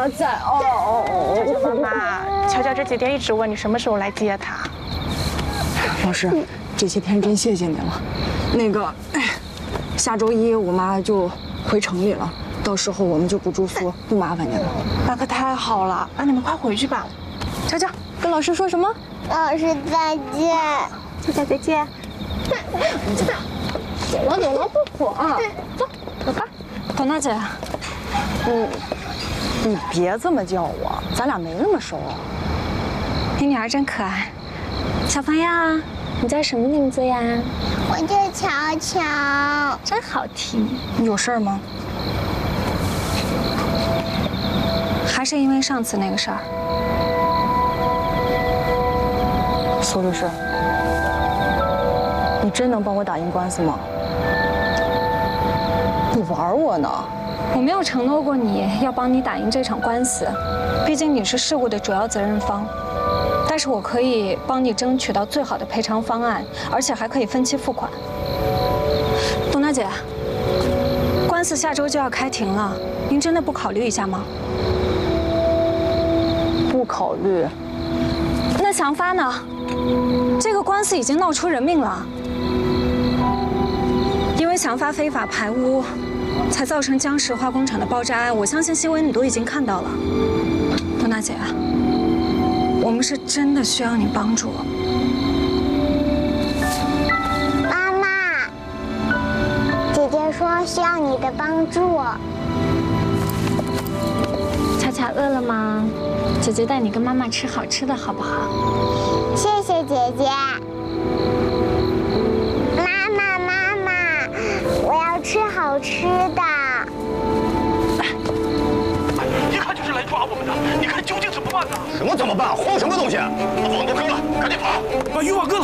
妈在哦。 乔乔妈妈，乔乔这几天一直问你什么时候来接她。 老师，这些天真谢谢你了。那个，下周一我妈就回城里了，到时候我们就不住宿，不麻烦您了。 那可太好了，那你们快回去吧。 乔乔，跟老师说什么？ 老师再见。 乔乔再见。 走了，不火啊！走吧。 董大姐， 你别这么叫我，咱俩没那么熟。 你女儿真可爱。小朋友，你叫什么名字呀？ 我叫乔乔。 真好听。 你有事儿吗？ 还是因为上次那个事儿？ 苏律师，你真能帮我打赢官司吗？你玩我呢？ 我没有承诺过你要帮你打赢这场官司，毕竟你是事故的主要责任方。但是我可以帮你争取到最好的赔偿方案，而且还可以分期付款。董大姐，官司下周就要开庭了，您真的不考虑一下吗？ 不考虑。 那祥发呢？这个官司已经闹出人命了，因为祥发非法排污，才造成江石化工厂的爆炸案。我相信新闻你都已经看到了。董大姐，我们是真的需要你帮助。 妈妈，姐姐说需要你的帮助。 恰恰饿了吗？姐姐带你跟妈妈吃好吃的，好不好？ 谢谢姐姐。妈妈，我要吃好吃的。 一看就是来抓我们的，你看究竟怎么办呢？ 什么怎么办？慌什么东西？把网都扔了，赶紧跑！ 把渔网割了。